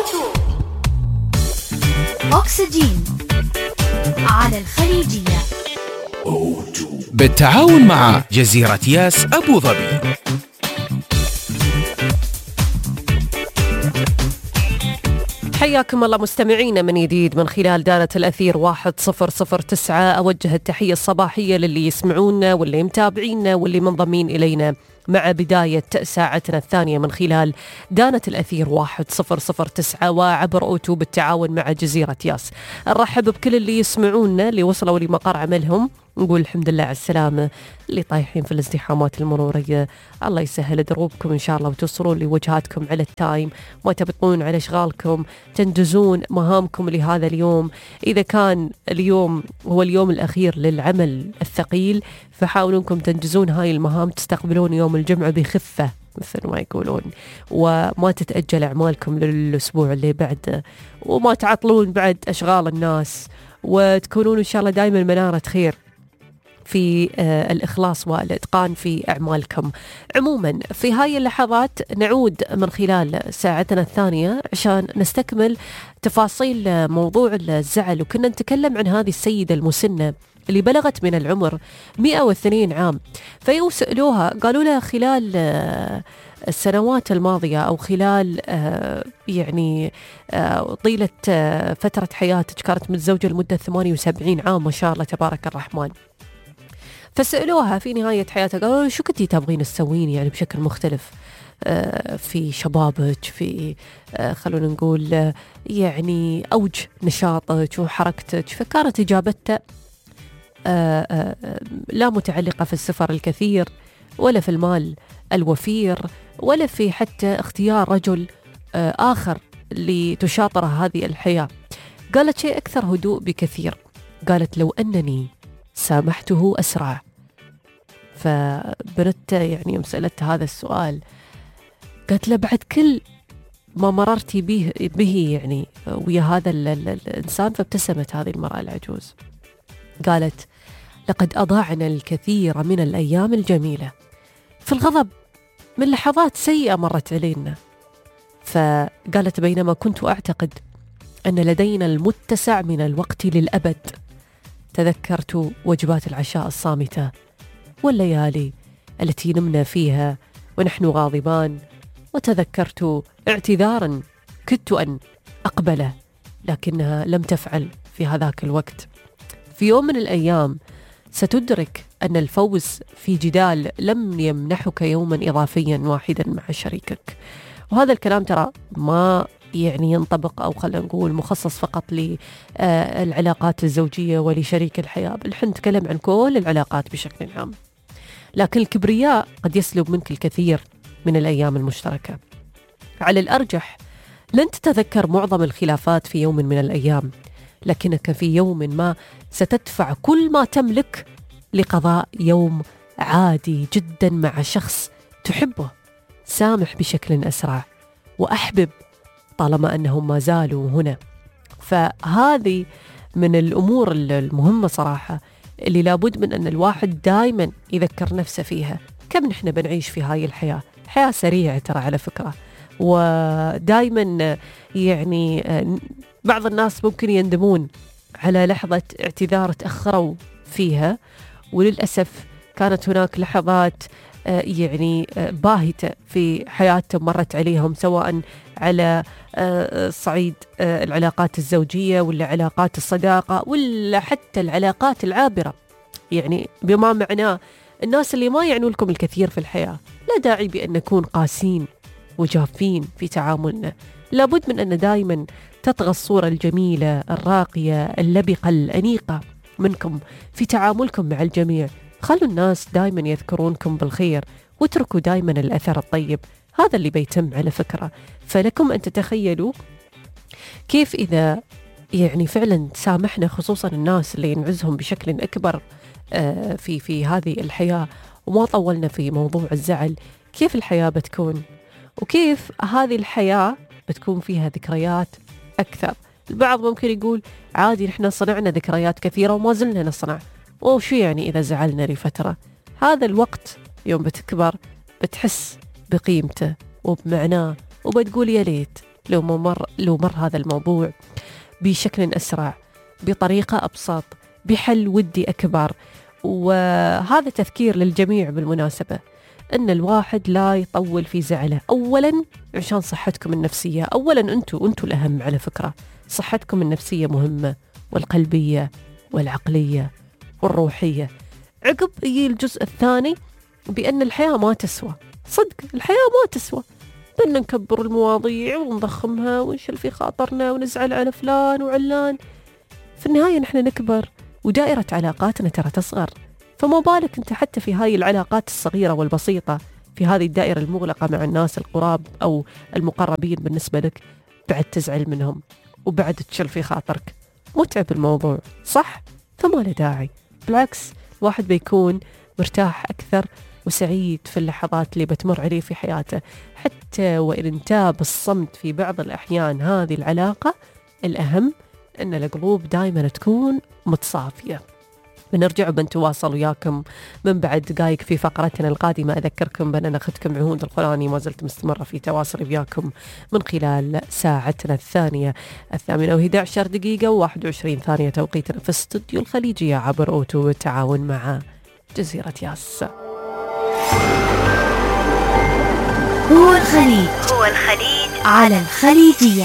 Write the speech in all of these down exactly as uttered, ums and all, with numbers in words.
أوتو أكسجين على الخليجية بالتعاون مع جزيرة ياس أبو ظبي. حياكم الله مستمعينا من جديد من خلال دارة الأثير واحد صفر صفر تسعة. أوجه التحية الصباحية للي يسمعونا واللي متابعينا واللي منضمين إلينا مع بداية ساعتنا الثانية من خلال دانة الأثير واحد صفر صفر تسعة وعبر أوتو بالتعاون مع جزيرة ياس. نرحب بكل اللي يسمعونا اللي وصلوا لمقر عملهم، نقول الحمد لله على السلامة. اللي طايحين في الازدحامات المرورية الله يسهل دروبكم إن شاء الله وتوصلون لوجهاتكم على التايم، ما تبطون على أشغالكم، تنجزون مهامكم لهذا اليوم. إذا كان اليوم هو اليوم الأخير للعمل الثقيل فحاولوا أنكم تنجزون هاي المهام، تستقبلون يوم الجمعة بخفة مثل ما يقولون، وما تتأجل أعمالكم للأسبوع اللي بعده، وما تعطلون بعد أشغال الناس، وتكونون إن شاء الله دائما منارة خير في آه الإخلاص والإتقان في أعمالكم. عموما في هاي اللحظات نعود من خلال ساعتنا الثانية عشان نستكمل تفاصيل موضوع الزعل. وكنا نتكلم عن هذه السيدة المسنة اللي بلغت من العمر مئة واثنين عام، فيسألوها قالوا لها خلال آه السنوات الماضية أو خلال آه يعني آه طيلة آه فترة حياتك، كانت متزوجة لمدة ثمانية وسبعين عام ما شاء الله تبارك الرحمن. فسألوها في نهاية حياتها قالوا شو كنتي تبغين تسوين يعني بشكل مختلف آه في شبابك، في آه خلونا نقول آه يعني أوج نشاطك وحركتك. فكانت إجابتها آه آه لا متعلقة في السفر الكثير ولا في المال الوفير ولا في حتى اختيار رجل آه آخر لتشاطر هذه الحياة. قالت شيء أكثر هدوء بكثير، قالت لو أنني سامحته أسرع. فبنت يعني يوم سألت هذا السؤال قالت له بعد كل ما مررتي به, به يعني ويا هذا ال ال الإنسان. فابتسمت هذه المرأة العجوز قالت لقد أضاعنا الكثير من الأيام الجميلة في الغضب من لحظات سيئة مرت علينا. فقالت بينما كنت أعتقد أن لدينا المتسع من الوقت للأبد تذكرت وجبات العشاء الصامتة والليالي التي نمنا فيها ونحن غاضبان، وتذكرت اعتذارا كدت أن أقبله لكنها لم تفعل في هذاك الوقت. في يوم من الأيام ستدرك أن الفوز في جدال لم يمنحك يوما إضافيا واحدا مع شريكك. وهذا الكلام ترى ما يعني ينطبق أو خلينا نقول مخصص فقط للعلاقات الزوجية ولشريك الحياة، بل نحن نتكلم عن كل العلاقات بشكل عام. لكن الكبرياء قد يسلب منك الكثير من الأيام المشتركة. على الأرجح لن تتذكر معظم الخلافات في يوم من الأيام، لكنك في يوم ما ستدفع كل ما تملك لقضاء يوم عادي جدا مع شخص تحبه. سامح بشكل أسرع وأحبب طالما أنهم ما زالوا هنا. فهذه من الأمور المهمة صراحة اللي لابد من أن الواحد دائما يذكر نفسه فيها. كم نحن بنعيش في هاي الحياة، حياة سريعة ترى على فكرة، ودائما يعني بعض الناس ممكن يندمون على لحظة اعتذار تأخروا فيها، وللأسف كانت هناك لحظات يعني باهتة في حياتهم مرت عليهم، سواء على صعيد العلاقات الزوجية ولا علاقات الصداقة ولا حتى العلاقات العابرة. يعني بما معناه الناس اللي ما يعنوا لكم الكثير في الحياة لا داعي بأن نكون قاسين وجافين في تعاملنا. لابد من أن دائما تطغى الصورة الجميلة الراقية اللبقة الأنيقة منكم في تعاملكم مع الجميع. خلوا الناس دائما يذكرونكم بالخير واتركوا دائما الأثر الطيب. هذا اللي بيتم على فكرة. فلكم أن تتخيلوا كيف إذا يعني فعلا سامحنا، خصوصا الناس اللي نعزهم بشكل أكبر في في هذه الحياة، وما طولنا في موضوع الزعل، كيف الحياة بتكون وكيف هذه الحياة بتكون فيها ذكريات أكثر. البعض ممكن يقول عادي نحن صنعنا ذكريات كثيرة وما زلنا نصنع، وشو يعني إذا زعلنا لفترة؟ هذا الوقت يوم بتكبر بتحس بقيمته وبمعناه وبتقول يا ليت لو مر لو مر هذا الموضوع بشكل أسرع، بطريقة أبسط، بحل ودي أكبر. وهذا تذكير للجميع بالمناسبة أن الواحد لا يطول في زعله، أولا عشان صحتكم النفسية. أولا أنتوا أنتوا الأهم على فكرة، صحتكم النفسية مهمة، والقلبية والعقلية والروحية. عقب يجي الجزء الثاني بأن الحياة ما تسوى، صدق الحياة ما تسوى، بدنا نكبر المواضيع ونضخمها ونشل في خاطرنا ونزعل على فلان وعلان. في النهاية نحن نكبر ودائرة علاقاتنا ترى تصغر، فما بالك أنت حتى في هاي العلاقات الصغيرة والبسيطة، في هذه الدائرة المغلقة مع الناس القراب أو المقربين بالنسبة لك، بعد تزعل منهم وبعد تشل في خاطرك. متعب الموضوع صح؟ فما له داعي، بالعكس الواحد بيكون مرتاح أكثر وسعيد في اللحظات اللي بتمر عليه في حياته، حتى وإن انتاب الصمت في بعض الأحيان. هذه العلاقة الأهم أن القلوب دائما تكون متصافية. بنرجع وبنتواصل وياكم من بعد دقائق في فقرتنا القادمة. أذكركم بأن أخذكم عهود القرآني ما زلت مستمرة في تواصل وياكم من خلال ساعتنا الثانية الثامنة وإحدى عشرة دقيقة وواحد وعشرين ثانية توقيتنا في استوديو الخليجية عبر أوتو بالتعاون مع جزيرة ياس. هو الخليج هو الخليج على الخليجية.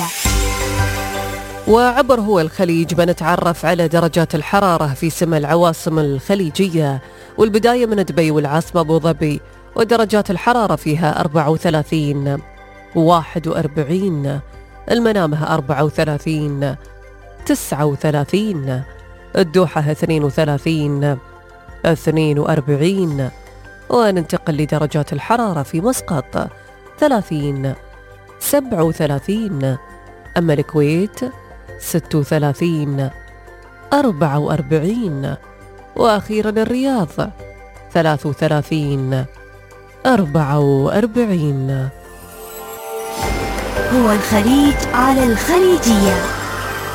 وعبر هو الخليج بنتعرف على درجات الحرارة في سما العواصم الخليجية، والبداية من دبي والعاصمة أبو ظبي، ودرجات الحرارة فيها أربعة وثلاثين، واحد وأربعين، المنامة أربعة وثلاثين، تسعة وثلاثين، الدوحة اثنين وثلاثين، اثنين وأربعين. وننتقل لدرجات الحرارة في مسقط ثلاثين، سبعة وثلاثين، أما الكويت ستة وثلاثين، أربعة وأربعين، وأخيرا الرياض ثلاثة وثلاثين، أربعة وأربعين. هو الخليج على الخليجية.